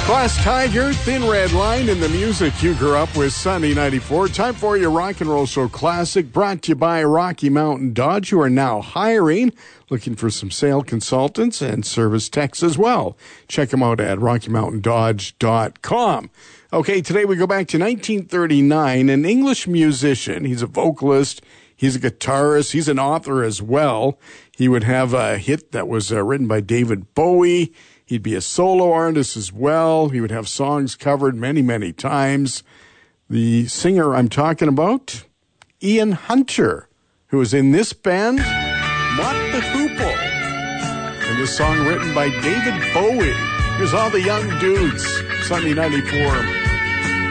Glass Tiger, Thin Red Line, and the music you grew up with, Sunday 94. Time for your Rock and Roll Show Classic, brought to you by Rocky Mountain Dodge, who are now hiring, looking for some sale consultants and service techs as well. Check them out at RockyMountainDodge.com. Okay, today we go back to 1939, an English musician. He's a vocalist, he's a guitarist, he's an author as well. He would have a hit that was written by David Bowie. He'd be a solo artist as well. He would have songs covered many, many times. The singer I'm talking about, Ian Hunter, who was in this band, Mott the Hoople. And this song written by David Bowie. Here's all the young dudes, Sunday 94.